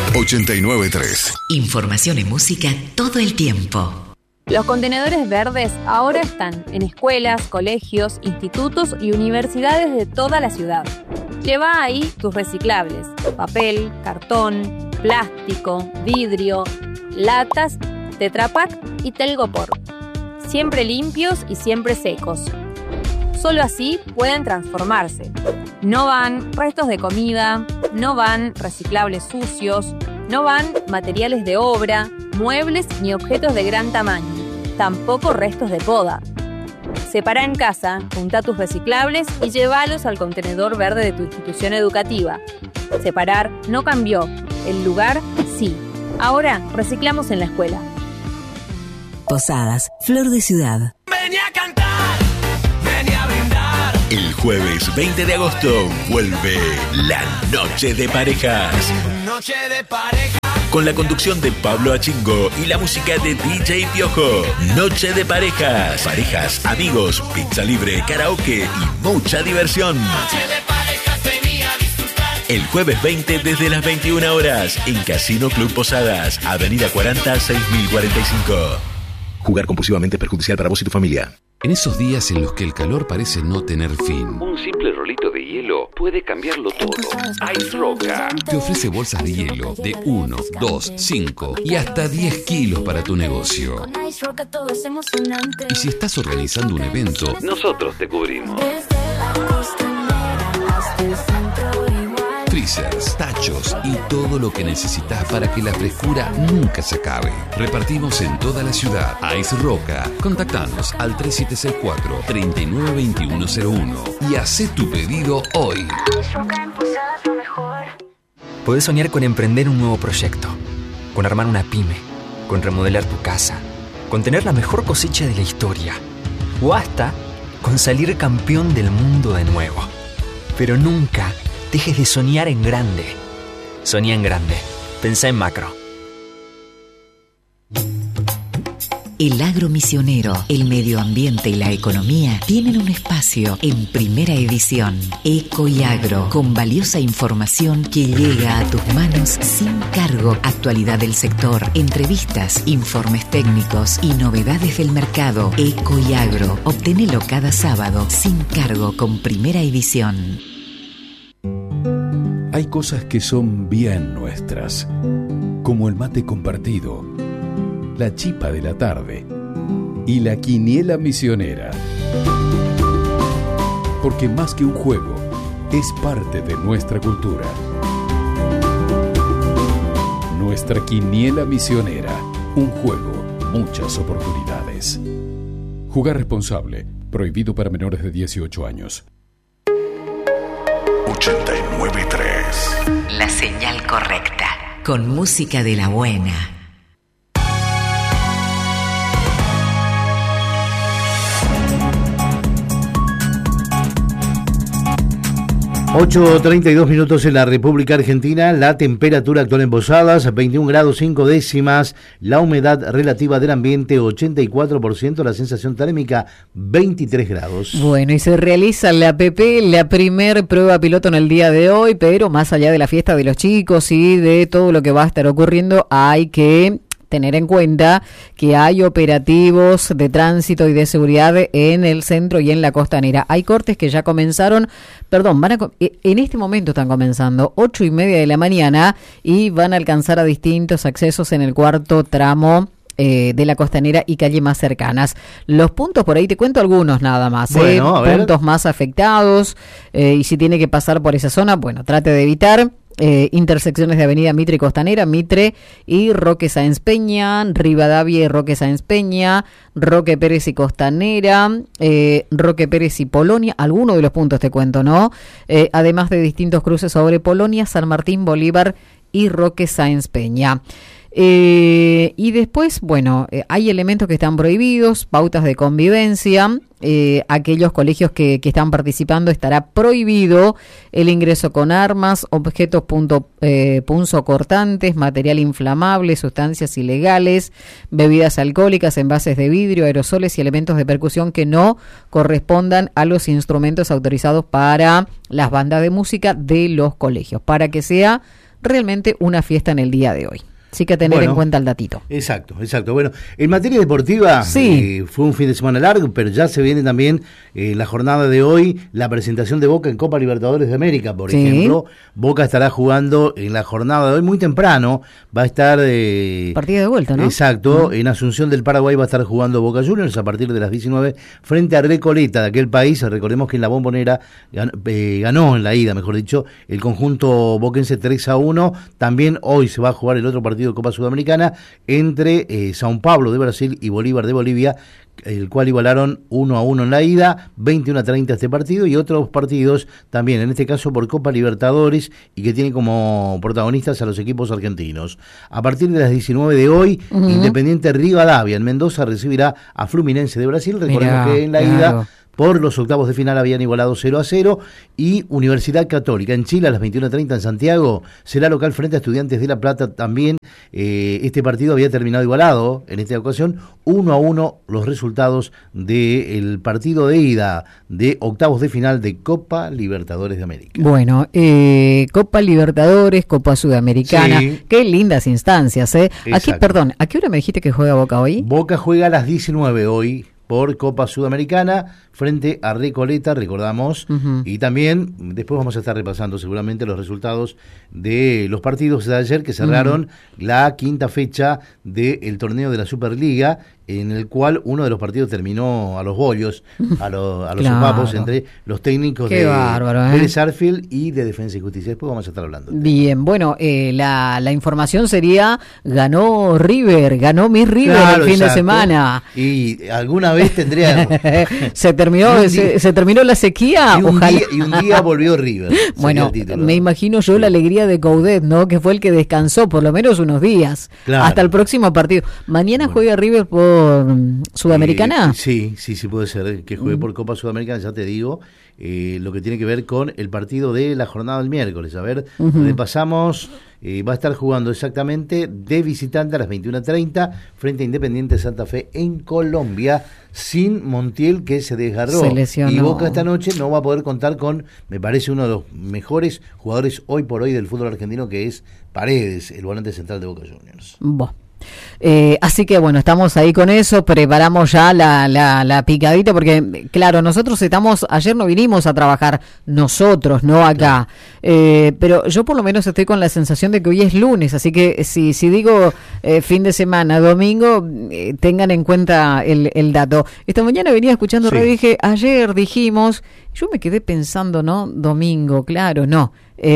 89.3. Información y música todo el tiempo. Los contenedores verdes ahora están en escuelas, colegios, institutos y universidades de toda la ciudad. Lleva ahí tus reciclables: papel, cartón, plástico, vidrio, latas, Tetra Pak y Telgopor. Siempre limpios y siempre secos. Solo así pueden transformarse. No van restos de comida, no van reciclables sucios, no van materiales de obra, muebles ni objetos de gran tamaño, tampoco restos de poda. Separa en casa, junta tus reciclables y llévalos al contenedor verde de tu institución educativa. Separar no cambió, el lugar sí. Ahora reciclamos en la escuela. Posadas, Flor de Ciudad. Vení a cantar, vení a brindar. El jueves 20 de agosto vuelve la Noche de Parejas. Noche de pareja. Con la conducción de Pablo Achingo y la música de DJ Piojo. Noche de Parejas. Parejas, amigos, pizza libre, karaoke y mucha diversión. Noche de parejas, vení a disfrutar. El jueves 20 desde las 21 horas en Casino Club Posadas, Avenida 40, 6045. Jugar compulsivamente es perjudicial para vos y tu familia. En esos días en los que el calor parece no tener fin, un simple rolito de hielo puede cambiarlo todo. Ice Roca te ofrece bolsas de hielo de 1, 2, 5 y hasta 10 kilos para tu negocio. Y si estás organizando un evento, nosotros te cubrimos. Freezers, tachos y todo lo que necesitas para que la frescura nunca se acabe. Repartimos en toda la ciudad. Ice Roca. Contactanos al 3764-392101 y hacé tu pedido hoy. Podés soñar con emprender un nuevo proyecto, con armar una pyme, con remodelar tu casa, con tener la mejor cosecha de la historia o hasta con salir campeón del mundo de nuevo. Pero nunca dejes de soñar en grande. Soñá en grande. Pensá en macro. El agro misionero, el medio ambiente y la economía tienen un espacio en Primera Edición. Eco y Agro, con valiosa información que llega a tus manos sin cargo. Actualidad del sector, entrevistas, informes técnicos y novedades del mercado. Eco y Agro, obtenelo cada sábado sin cargo con Primera Edición. Hay cosas que son bien nuestras, como el mate compartido, la chipa de la tarde y la quiniela misionera. Porque más que un juego, es parte de nuestra cultura. Nuestra quiniela misionera, un juego, muchas oportunidades. Jugar responsable, prohibido para menores de 18 años. 89.3. La señal correcta, con música de la buena. 8:32 minutos en la República Argentina. La temperatura actual en Posadas, 21 grados 5 décimas. La humedad relativa del ambiente, 84%. La sensación térmica, 23 grados. Bueno, y se realiza la primer prueba piloto en el día de hoy, pero más allá de la fiesta de los chicos y de todo lo que va a estar ocurriendo, hay que tener en cuenta que hay operativos de tránsito y de seguridad en el centro y en la costanera. Hay cortes que ya comenzaron, en este momento están comenzando 8:30 de la mañana y van a alcanzar a distintos accesos en el cuarto tramo de la costanera y calle más cercanas. Los puntos, por ahí te cuento algunos nada más. Bueno, puntos más afectados, y si tiene que pasar por esa zona, bueno, trate de evitar. Intersecciones de Avenida Mitre y Costanera, Mitre y Roque Sáenz Peña, Rivadavia y Roque Sáenz Peña, Roque Pérez y Costanera, Roque Pérez y Polonia, algunos de los puntos te cuento, ¿no? Además de distintos cruces sobre Polonia, San Martín, Bolívar y Roque Sáenz Peña. Y después, bueno, hay elementos que están prohibidos, pautas de convivencia. Aquellos colegios que están participando, estará prohibido el ingreso con armas, objetos punzocortantes, material inflamable, sustancias ilegales, bebidas alcohólicas, envases de vidrio, aerosoles y elementos de percusión que no correspondan a los instrumentos autorizados para las bandas de música de los colegios, para que sea realmente una fiesta en el día de hoy. Así que tener en cuenta el datito. Exacto. Bueno, en materia deportiva, fue un fin de semana largo, pero ya se viene también la jornada de hoy, la presentación de Boca en Copa Libertadores de América, por ejemplo. Boca estará jugando en la jornada de hoy muy temprano, va a estar... partido de vuelta, ¿no? Exacto, en Asunción del Paraguay va a estar jugando Boca Juniors a partir de las 19 frente a Recoleta de aquel país. Recordemos que en la Bombonera ganó en la ida, mejor dicho, el conjunto boquense 3-1. También hoy se va a jugar el otro partido de Copa Sudamericana entre São Paulo de Brasil y Bolívar de Bolivia, el cual igualaron 1-1 en la ida, 21-30 este partido, y otros partidos también, en este caso por Copa Libertadores, y que tiene como protagonistas a los equipos argentinos. A partir de las 19 de hoy, Independiente Rivadavia en Mendoza recibirá a Fluminense de Brasil. Recordemos que en la ida por los octavos de final habían igualado 0-0, y Universidad Católica en Chile a las 21:30 en Santiago será local frente a Estudiantes de La Plata. También este partido había terminado igualado, en esta ocasión 1-1 los resultados del partido de ida de octavos de final de Copa Libertadores de América. Bueno, Copa Libertadores, Copa Sudamericana, qué lindas instancias, Aquí, perdón, ¿a qué hora me dijiste que juega Boca hoy? Boca juega a las 19 hoy por Copa Sudamericana frente a Recoleta, recordamos, y también después vamos a estar repasando seguramente los resultados de los partidos de ayer que cerraron la quinta fecha del torneo de la Superliga, en el cual uno de los partidos terminó a los bollos, a los sopapos entre los técnicos de Vélez Sarsfield y de Defensa y Justicia. Después vamos a estar hablando. Bien, bueno, la información sería, ganó mi River el fin de semana. Y alguna vez tendría... Se terminó la sequía, ojalá. Y un día volvió River. Bueno, me imagino yo la alegría de Coudet, ¿no? Que fue el que descansó por lo menos unos días, hasta el próximo partido. Mañana juega River por Sudamericana. Sí, puede ser que juegue por Copa Sudamericana, ya te digo. Lo que tiene que ver con el partido de la jornada del miércoles. A ver, repasamos. Va a estar jugando exactamente de visitante a las 21:30 frente a Independiente Santa Fe en Colombia, sin Montiel, que se desgarró. Se lesionó. Y Boca esta noche no va a poder contar con, me parece, uno de los mejores jugadores hoy por hoy del fútbol argentino, que es Paredes, el volante central de Boca Juniors. Así que bueno, estamos ahí con eso, preparamos ya la picadita, porque claro, nosotros ayer no vinimos a trabajar, nosotros, no acá, pero yo por lo menos estoy con la sensación de que hoy es lunes, así que si digo fin de semana, domingo, tengan en cuenta el dato. Esta mañana venía escuchando radio y dije, ayer dijimos, yo me quedé pensando, ¿no? Domingo, claro, no.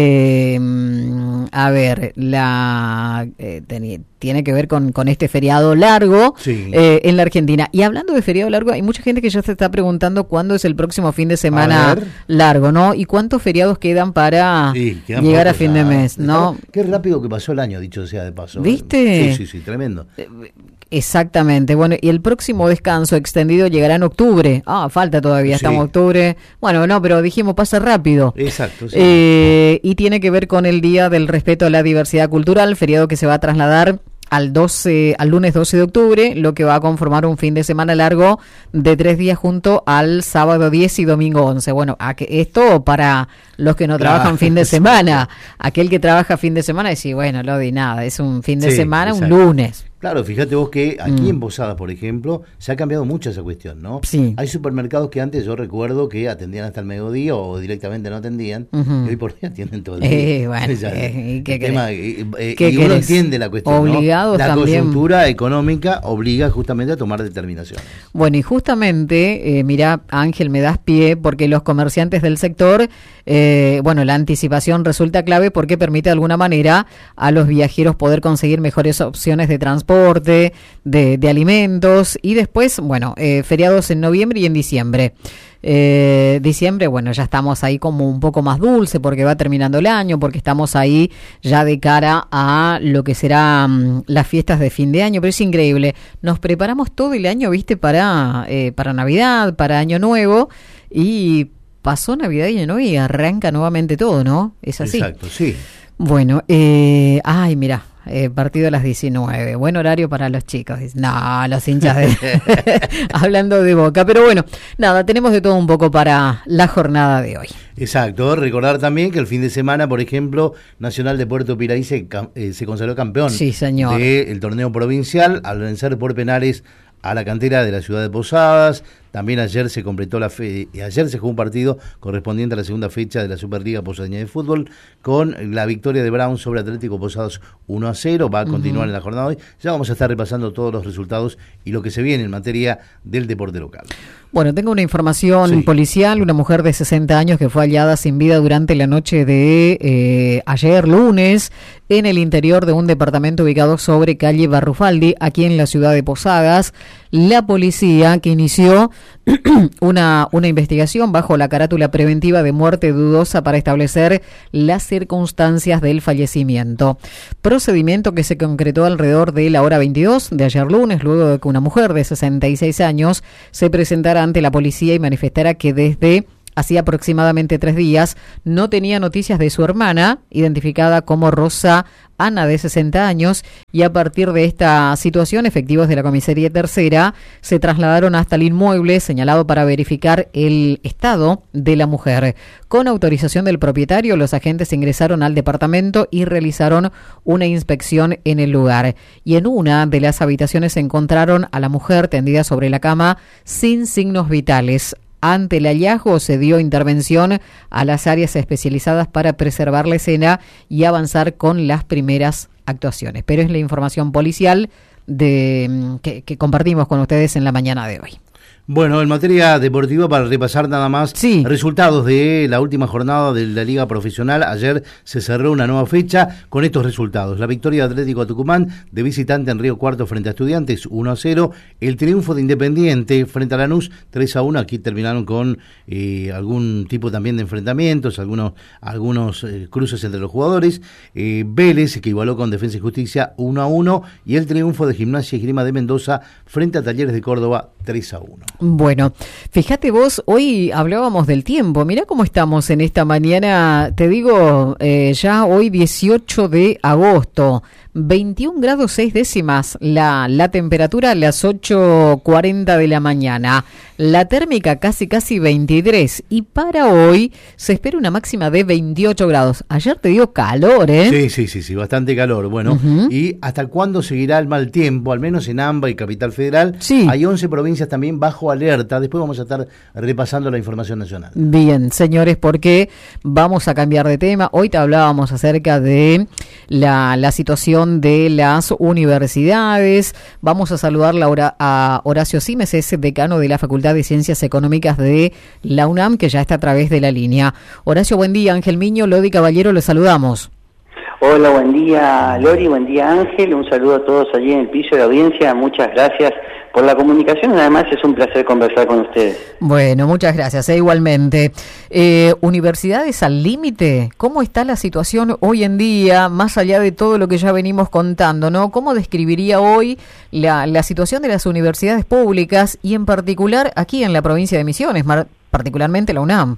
A ver, tiene que ver con este feriado largo en la Argentina. Y hablando de feriado largo, hay mucha gente que ya se está preguntando cuándo es el próximo fin de semana largo, ¿no? Y cuántos feriados quedan para llegar a fin de mes, ¿no? Qué rápido que pasó el año, dicho sea de paso. ¿Viste? Sí, tremendo. Exactamente. Bueno, y el próximo descanso extendido llegará en octubre. Falta todavía, estamos en octubre. Bueno, no, pero dijimos pasa rápido. Exacto. Y tiene que ver con el Día del Respeto a la Diversidad Cultural, feriado que se va a trasladar al lunes 12 de octubre, lo que va a conformar un fin de semana largo de 3 días junto al sábado 10 y domingo 11. Bueno, esto para los que no trabajan fin de semana. Aquel que trabaja fin de semana dice, bueno, lo di nada, es un fin de semana, exacto. Un lunes. Claro, fíjate vos que aquí en Posadas, por ejemplo, se ha cambiado mucho esa cuestión, ¿no? Sí. Hay supermercados que antes yo recuerdo que atendían hasta el mediodía o directamente no atendían, y hoy por hoy atienden todo el día. Bueno, y uno entiende la cuestión, obligados, ¿no? La también. coyuntura económica obliga justamente a tomar determinaciones. Bueno, y justamente, mira, Ángel, me das pie, porque los comerciantes del sector, la anticipación resulta clave porque permite de alguna manera a los viajeros poder conseguir mejores opciones de transporte, de alimentos, y después, feriados en noviembre y en diciembre. Diciembre, ya estamos ahí como un poco más dulce porque va terminando el año, porque estamos ahí ya de cara a lo que serán las fiestas de fin de año, pero es increíble. Nos preparamos todo el año, ¿viste? Para Navidad, para Año Nuevo, y pasó Navidad y Año Nuevo y arranca nuevamente todo, ¿no? Es así. Exacto, sí. Bueno, mira, partido a las 19. Buen horario para los chicos. No, los hinchas hablando de Boca. Pero bueno, nada, tenemos de todo un poco para la jornada de hoy. Exacto, recordar también que el fin de semana, por ejemplo, Nacional de Puerto Piraí se consagró campeón del torneo provincial al vencer por penales a la cantera de la ciudad de Posadas. También ayer se completó ayer se jugó un partido correspondiente a la segunda fecha de la Superliga Posadeña de Fútbol con la victoria de Brown sobre Atlético Posadas 1-0. Va a continuar en la jornada de hoy. Ya vamos a estar repasando todos los resultados y lo que se viene en materia del deporte local. Bueno, tengo una información policial. Una mujer de 60 años que fue hallada sin vida durante la noche de ayer lunes en el interior de un departamento ubicado sobre calle Barrufaldi, aquí en la ciudad de Posadas. La policía, que inició una investigación bajo la carátula preventiva de muerte dudosa para establecer las circunstancias del fallecimiento. Procedimiento que se concretó alrededor de la hora 22 de ayer lunes, luego de que una mujer de 66 años se presentara ante la policía y manifestara que desde hacía aproximadamente 3 días no tenía noticias de su hermana, identificada como Rosa Ana, de 60 años, y a partir de esta situación, efectivos de la Comisaría Tercera se trasladaron hasta el inmueble señalado para verificar el estado de la mujer. Con autorización del propietario, los agentes ingresaron al departamento y realizaron una inspección en el lugar. Y en una de las habitaciones encontraron a la mujer tendida sobre la cama sin signos vitales. Ante el hallazgo se dio intervención a las áreas especializadas para preservar la escena y avanzar con las primeras actuaciones. Pero es la información policial que compartimos con ustedes en la mañana de hoy. Bueno, en materia deportiva, para repasar nada más resultados de la última jornada de la Liga Profesional. Ayer se cerró una nueva fecha con estos resultados: la victoria de Atlético Tucumán de visitante en Río Cuarto frente a Estudiantes 1-0, el triunfo de Independiente frente a Lanús 3-1. Aquí terminaron con algún tipo también de enfrentamientos, algunos cruces entre los jugadores. Vélez, que igualó con Defensa y Justicia 1-1, y el triunfo de Gimnasia y Esgrima de Mendoza frente a Talleres de Córdoba 3-1. Bueno, fíjate vos, hoy hablábamos del tiempo. Mirá cómo estamos en esta mañana. Te digo, ya hoy 18 de agosto, 21 grados 6 décimas la temperatura a las 8:40 de la mañana. La térmica casi 23. Y para hoy se espera una máxima de 28 grados. Ayer te dio calor, ¿eh? Sí, bastante calor. Bueno, ¿y hasta cuándo seguirá el mal tiempo? Al menos en AMBA y Capital Federal. Hay 11 provincias también bajo alerta. Después vamos a estar repasando la información nacional. Bien, señores, porque vamos a cambiar de tema. Hoy te hablábamos acerca de la situación de las universidades. Vamos a saludar a Horacio Simes, es decano de la Facultad de Ciencias Económicas de la UNAM, que ya está a través de la línea. Horacio, buen día. Ángel Miño, Lodi Caballero, los saludamos. Hola, buen día Lori, buen día Ángel, un saludo a todos allí en el piso de la audiencia, muchas gracias por la comunicación, además es un placer conversar con ustedes. Bueno, muchas gracias, igualmente. Universidades al límite, ¿cómo está la situación hoy en día, más allá de todo lo que ya venimos contando, ¿no? ¿Cómo describiría hoy la situación de las universidades públicas y en particular aquí en la provincia de Misiones, particularmente la UNAM?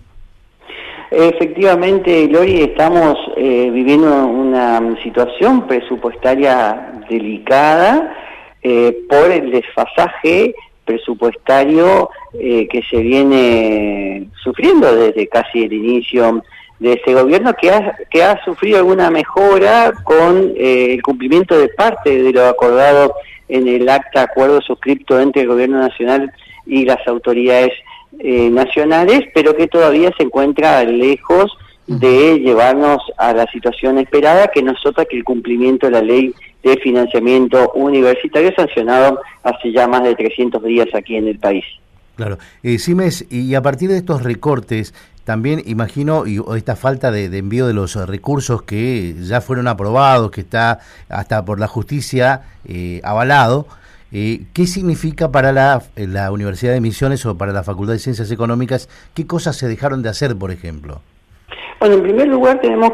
Efectivamente, Lori, estamos viviendo una situación presupuestaria delicada por el desfasaje presupuestario que se viene sufriendo desde casi el inicio de este gobierno, que ha sufrido alguna mejora con el cumplimiento de parte de lo acordado en el acuerdo suscripto entre el gobierno nacional y las autoridades nacionales, pero que todavía se encuentra lejos de llevarnos a la situación esperada, que no es otra que el cumplimiento de la ley de financiamiento universitario sancionado hace ya más de 300 días aquí en el país. Claro. Simes, y a partir de estos recortes, también imagino, y esta falta de envío de los recursos que ya fueron aprobados, que está hasta por la justicia avalado, ¿qué significa para la Universidad de Misiones o para la Facultad de Ciencias Económicas? ¿Qué cosas se dejaron de hacer, por ejemplo? Bueno, en primer lugar tenemos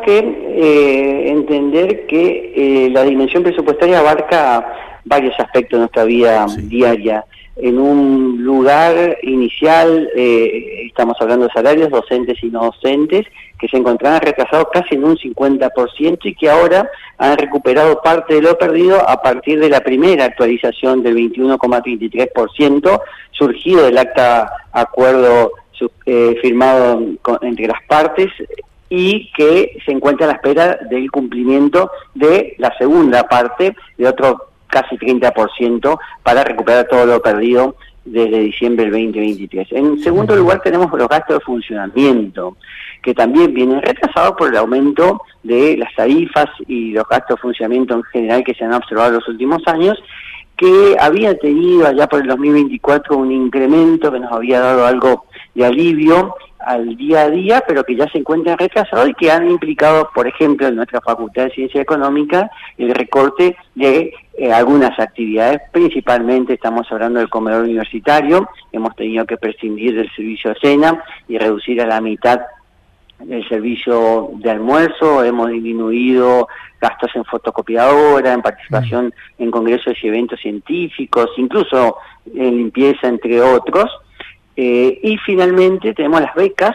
que entender que la dimensión presupuestaria abarca varios aspectos de nuestra vida diaria. en un lugar inicial, estamos hablando de salarios docentes y no docentes, que se encontraban retrasados casi en un 50% y que ahora han recuperado parte de lo perdido a partir de la primera actualización del 21,33%, surgido del acuerdo firmado entre las partes, y que se encuentra a la espera del cumplimiento de la segunda parte, de otro casi 30%, para recuperar todo lo perdido desde diciembre del 2023. En segundo lugar tenemos los gastos de funcionamiento, que también vienen retrasados por el aumento de las tarifas y los gastos de funcionamiento en general que se han observado en los últimos años, que había tenido allá por el 2024 un incremento que nos había dado algo de alivio al día a día, pero que ya se encuentran retrasados y que han implicado, por ejemplo, en nuestra Facultad de Ciencia Económica, el recorte de algunas actividades. Principalmente estamos hablando del comedor universitario. Hemos tenido que prescindir del servicio de cena y reducir a la mitad el servicio de almuerzo. Hemos disminuido gastos en fotocopiadora, en participación en congresos y eventos científicos, incluso en limpieza, entre otros. Y finalmente tenemos las becas,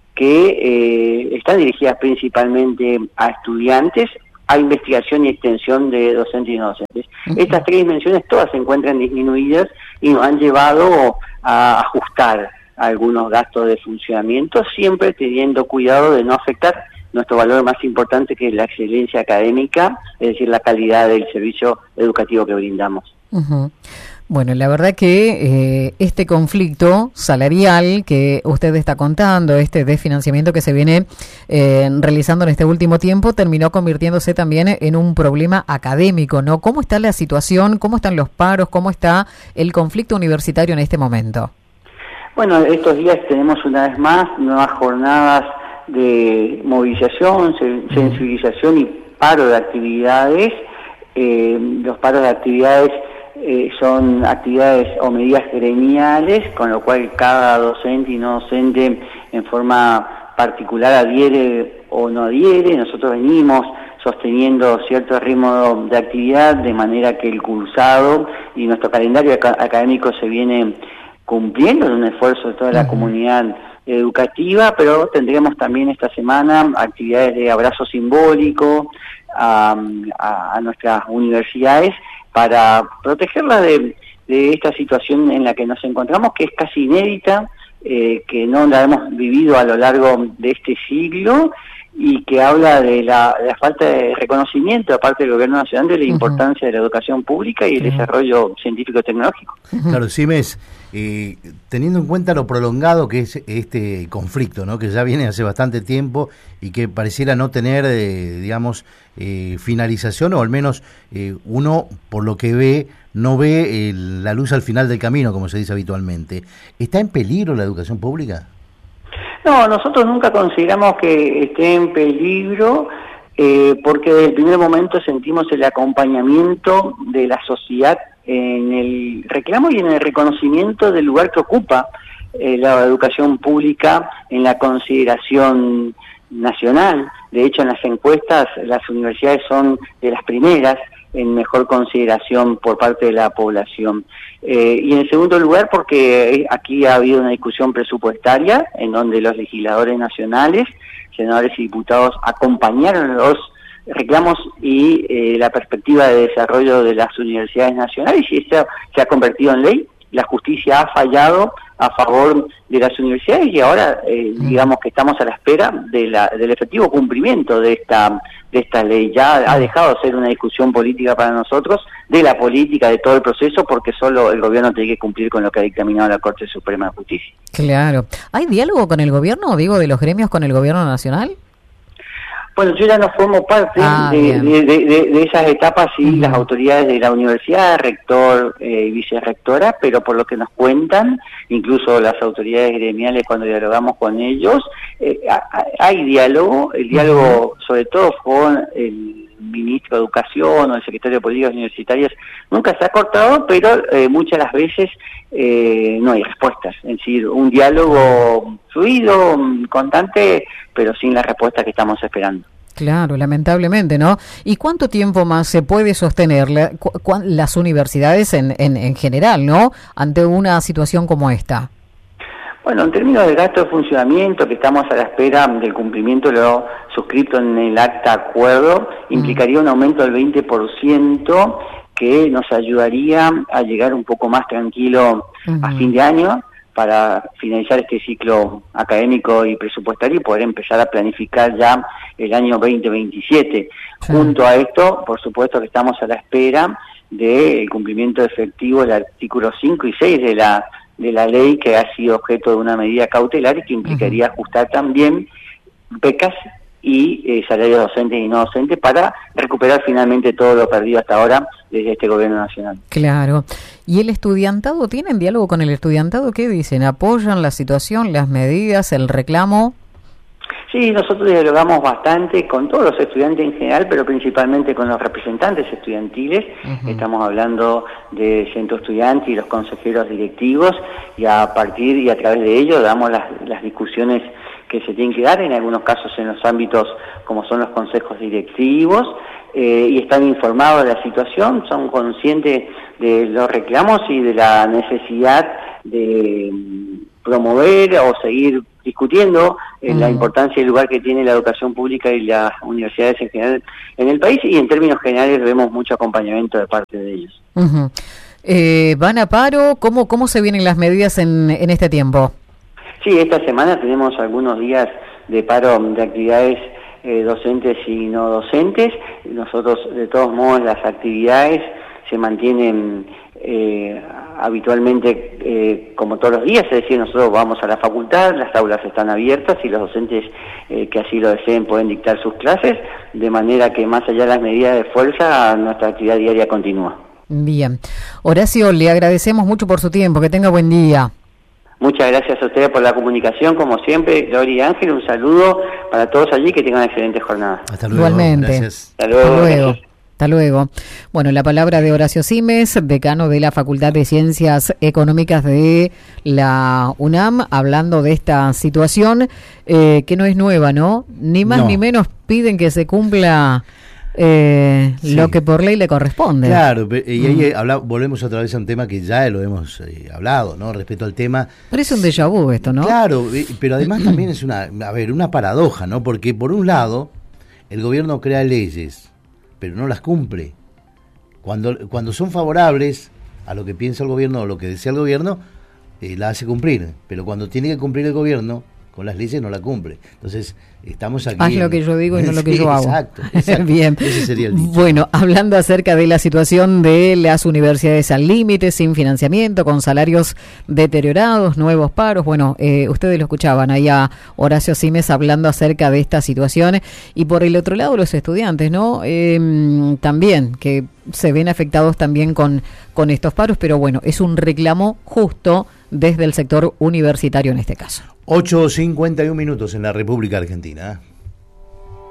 que están dirigidas principalmente a estudiantes, a investigación y extensión de docentes y no docentes. Estas tres dimensiones todas se encuentran disminuidas y nos han llevado a ajustar algunos gastos de funcionamiento, siempre teniendo cuidado de no afectar nuestro valor más importante, que es la excelencia académica, es decir, la calidad del servicio educativo que brindamos. Uh-huh. Bueno, la verdad que este conflicto salarial que usted está contando, este desfinanciamiento que se viene realizando en este último tiempo, terminó convirtiéndose también en un problema académico, ¿no? ¿Cómo está la situación? ¿Cómo están los paros? ¿Cómo está el conflicto universitario en este momento? Bueno, estos días tenemos una vez más nuevas jornadas de movilización, sensibilización y paro de actividades. Los paros de actividades son actividades o medidas gremiales, con lo cual cada docente y no docente en forma particular adhiere o no adhiere. Nosotros venimos sosteniendo cierto ritmo de actividad, de manera que el cursado y nuestro calendario académico se viene cumpliendo, en un esfuerzo de toda la comunidad educativa, pero tendremos también esta semana actividades de abrazo simbólico a nuestras universidades, para protegerla de esta situación en la que nos encontramos, que es casi inédita, que no la hemos vivido a lo largo de este siglo, y que habla de la falta de reconocimiento de parte del Gobierno Nacional de la importancia de la educación pública y el desarrollo científico-tecnológico. Claro, Simes, teniendo en cuenta lo prolongado que es este conflicto, ¿no?, que ya viene hace bastante tiempo y que pareciera no tener, finalización, o al menos uno, por lo que ve, no ve la luz al final del camino, como se dice habitualmente. ¿Está en peligro la educación pública? No, nosotros nunca consideramos que esté en peligro, porque desde el primer momento sentimos el acompañamiento de la sociedad en el reclamo y en el reconocimiento del lugar que ocupa la educación pública en la consideración nacional. De hecho, en las encuestas las universidades son de las primeras en mejor consideración por parte de la población. Y en segundo lugar, porque aquí ha habido una discusión presupuestaria en donde los legisladores nacionales, senadores y diputados, acompañaron los reclamos y la perspectiva de desarrollo de las universidades nacionales, y esto se ha convertido en ley. La justicia ha fallado a favor de las universidades y ahora digamos que estamos a la espera del efectivo cumplimiento de esta ley. Ya ha dejado de ser una discusión política para nosotros, de la política, de todo el proceso, porque solo el gobierno tiene que cumplir con lo que ha dictaminado la Corte Suprema de Justicia. Claro. ¿Hay diálogo con el gobierno, de los gremios con el gobierno nacional? Bueno, yo ya no formo parte de esas etapas, y las autoridades de la universidad, rector y vicerrectora, pero por lo que nos cuentan, incluso las autoridades gremiales, cuando dialogamos con ellos, hay diálogo. El diálogo, sobre todo con el ministro de Educación o el secretario de Políticas Universitarias, nunca se ha cortado, pero muchas de las veces no hay respuestas. Es decir, un diálogo fluido, constante, pero sin la respuesta que estamos esperando. Claro, lamentablemente, ¿no? ¿Y cuánto tiempo más se puede sostener las universidades en general, ¿no? Ante una situación como esta. Bueno, en términos de gasto de funcionamiento, que estamos a la espera del cumplimiento de lo suscrito en el acta acuerdo, implicaría un aumento del 20% que nos ayudaría a llegar un poco más tranquilo a fin de año, para finalizar este ciclo académico y presupuestario y poder empezar a planificar ya el año 2027. Junto a esto, por supuesto que estamos a la espera del cumplimiento efectivo del artículo 5 y 6 de la ley, que ha sido objeto de una medida cautelar y que implicaría ajustar también becas y salarios docentes y no docentes para recuperar finalmente todo lo perdido hasta ahora desde este gobierno nacional. Claro. ¿Y el estudiantado? ¿Tienen diálogo con el estudiantado? ¿Qué dicen? ¿Apoyan la situación, las medidas, el reclamo? Sí, nosotros dialogamos bastante con todos los estudiantes en general, pero principalmente con los representantes estudiantiles. Estamos hablando de centro estudiante y los consejeros directivos, y a partir y a través de ello damos las discusiones que se tienen que dar, en algunos casos en los ámbitos como son los consejos directivos, y están informados de la situación, son conscientes de los reclamos y de la necesidad de promover o seguir discutiendo la importancia y el lugar que tiene la educación pública y las universidades en general en el país, y en términos generales vemos mucho acompañamiento de parte de ellos. ¿Van a paro? ¿Cómo se vienen las medidas en este tiempo? Sí, esta semana tenemos algunos días de paro de actividades docentes y no docentes. Nosotros, de todos modos, las actividades se mantienen habitualmente como todos los días, es decir, nosotros vamos a la facultad, las aulas están abiertas y los docentes que así lo deseen pueden dictar sus clases, de manera que más allá de las medidas de fuerza, nuestra actividad diaria continúa. Bien. Horacio, le agradecemos mucho por su tiempo, que tenga buen día. Muchas gracias a ustedes por la comunicación, como siempre, Gloria y Ángel, un saludo para todos allí, que tengan una excelente jornada. Hasta luego. Igualmente. Gracias. Hasta luego. Hasta luego. Gracias. Hasta luego. Bueno, la palabra de Horacio Simes, decano de la Facultad de Ciencias Económicas de la UNAM, hablando de esta situación que no es nueva, ¿no? Ni más ni menos piden que se cumpla lo que por ley le corresponde. Claro, y ahí volvemos otra vez a un tema que ya lo hemos hablado, ¿no? Respecto al tema. Pero es un déjà vu esto, ¿no? Claro, pero además también es una paradoja, ¿no? Porque por un lado, el gobierno crea leyes, pero no las cumple. Cuando son favorables a lo que piensa el gobierno o lo que desea el gobierno, la hace cumplir. Pero cuando tiene que cumplir el gobierno, con las leyes no la cumple. Entonces, estamos aquí. Haz lo que yo digo y no lo que yo hago. Exacto. Bien. Ese sería el dicho. Bueno, hablando acerca de la situación de las universidades al límite, sin financiamiento, con salarios deteriorados, nuevos paros. Bueno, ustedes lo escuchaban ahí a Horacio Simes hablando acerca de esta situación. Y por el otro lado, los estudiantes, ¿no? También, que se ven afectados también con estos paros, pero bueno, es un reclamo justo desde el sector universitario en este caso. 8:51 en la República Argentina.